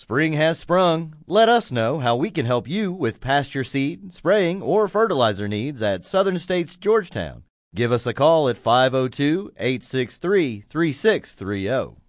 Spring has sprung. Let us know how we can help you with pasture seed, spraying, or fertilizer needs at Southern States Georgetown. Give us a call at 502-863-3630.